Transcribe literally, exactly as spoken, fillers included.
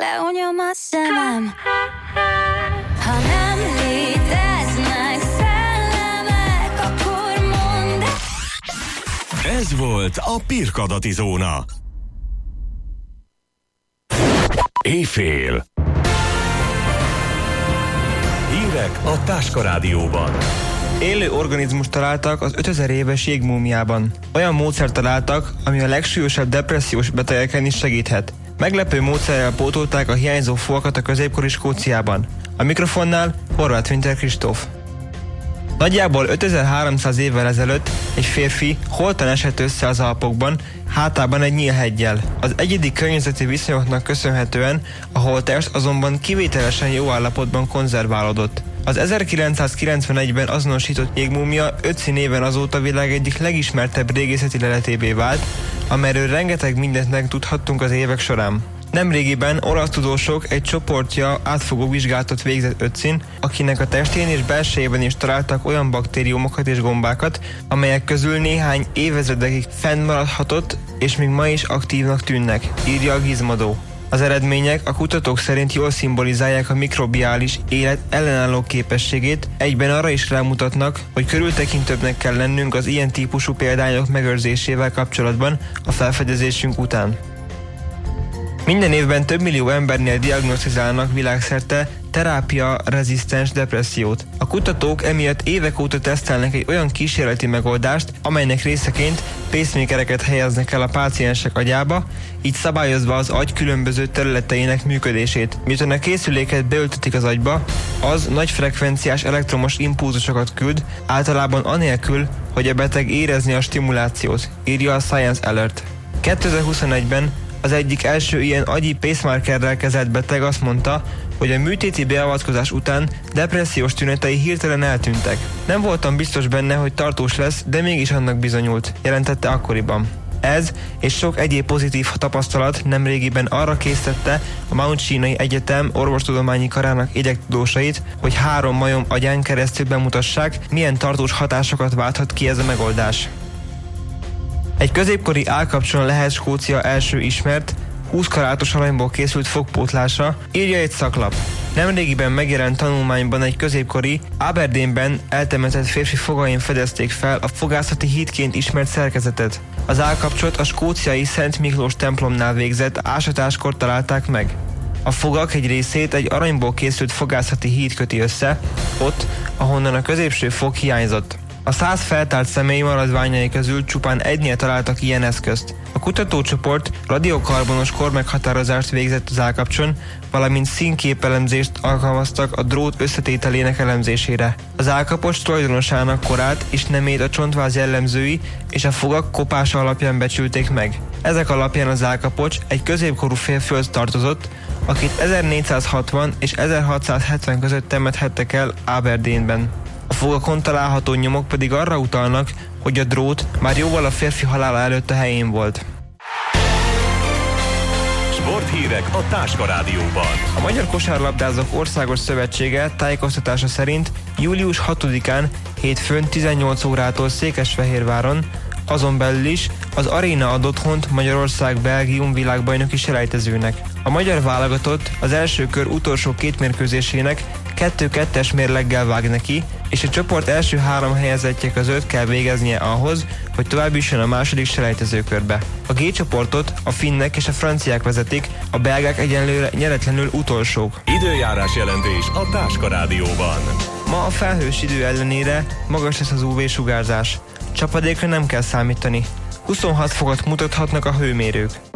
lehunyom a szemem. Ha nem léteznek szellemek, akkor mondd el. Ez volt a Pirkadati Zóna. Éjfél. Hírek a Táska Rádióban. Élő organizmust találtak az ötezer éves jégmúmiában. Olyan módszert találtak, ami a legsúlyosabb depressziós betegeken is segíthet. Meglepő módszerrel pótolták a hiányzó fogakat a középkori Skóciában. A mikrofonnál Horváth Winter Kristóf. Nagyjából ötezer-háromszáz évvel ezelőtt egy férfi holtan esett össze az Alpokban, hátában egy nyílheggyel. Az egyedi környezeti viszonyoknak köszönhetően a holttest azonban kivételesen jó állapotban konzerválódott. Az ezerkilencszázkilencvenegyben azonosított jégmúmia Ötzi néven azóta világ egyik legismertebb régészeti leletévé vált, amelyről rengeteg mindent megtudhattunk az évek során. Nemrégiben olasz tudósok egy csoportja átfogó vizsgálatot végzett Ötzin, akinek a testén és belsejében is találtak olyan baktériumokat és gombákat, amelyek közül néhány évezredekig fennmaradhatott és még ma is aktívnak tűnnek, írja a Gizmodo. Az eredmények a kutatók szerint jól szimbolizálják a mikrobiális élet ellenálló képességét, egyben arra is rámutatnak, hogy körültekintőbbnek kell lennünk az ilyen típusú példányok megőrzésével kapcsolatban a felfedezésünk után. Minden évben több millió embernél diagnosztizálnak világszerte terápia-rezisztens depressziót. A kutatók emiatt évek óta tesztelnek egy olyan kísérleti megoldást, amelynek részeként pacemakereket helyeznek el a páciensek agyába, így szabályozva az agy különböző területeinek működését. Miután a készüléket beültetik az agyba, az nagy frekvenciás elektromos impulzusokat küld, általában anélkül, hogy a beteg érezni a stimulációt, írja a Science Alert. kétezer-huszonegyben az egyik első ilyen agyi pacemakerrel kezelt beteg azt mondta, hogy a műtéti beavatkozás után depressziós tünetei hirtelen eltűntek. Nem voltam biztos benne, hogy tartós lesz, de mégis annak bizonyult, jelentette akkoriban. Ez és sok egyéb pozitív tapasztalat nemrégiben arra késztette a Mount Sinai Egyetem orvostudományi karának édektudósait, hogy három majom agyán keresztül bemutassák, milyen tartós hatásokat válthat ki ez a megoldás. Egy középkori állkapcson lehet Skócia első ismert, húsz karátos aranyból készült fogpótlása, írja egy szaklap. Nemrégiben megjelent tanulmányban egy középkori, Aberdeenben eltemetett férfi fogain fedezték fel a fogászati hídként ismert szerkezetet. Az állkapcsot a skóciai Szent Miklós templomnál végzett ásatáskor találták meg. A fogak egy részét egy aranyból készült fogászati híd köti össze, ott, ahonnan a középső fog hiányzott. A száz feltárt személy maradványai közül csupán egynél találtak ilyen eszközt. A kutatócsoport radiokarbonos kormeghatározást végzett az állkapcson, valamint színképelemzést alkalmaztak a drót összetételének elemzésére. Az állkapocs tulajdonosának korát és nemét a csontváz jellemzői és a fogak kopása alapján becsülték meg. Ezek alapján az állkapocs egy középkorú férfihoz tartozott, akit ezernégyszázhatvan és ezerhatszázhetven között temethettek el Aberdeenben. A fogakon található nyomok pedig arra utalnak, hogy a drót már jóval a férfi halála előtt a helyén volt. Sporthírek a Táska Rádióban. A Magyar Kosárlabdázók Országos Szövetsége tájékoztatása szerint július hatodikán hétfőn tizennyolc órától Székesfehérváron, azon belül is az Aréna ad otthont Magyarország-Belgium világbajnoki selejtezőnek. A magyar válogatott az első kör utolsó két mérkőzésének kettő-kettes mérleggel vág neki, és a csoport első három helyezettje között kell végeznie ahhoz, hogy tovább jusson a második selejtezőkörbe. A G csoportot a finnek és a franciák vezetik, a belgák egyenlőre nyeretlenül utolsók. Időjárás jelentés a Táska Rádióban. Ma a felhős idő ellenére magas lesz az ú vé-sugárzás. Csapadékra nem kell számítani. huszonhat fokot mutathatnak a hőmérők.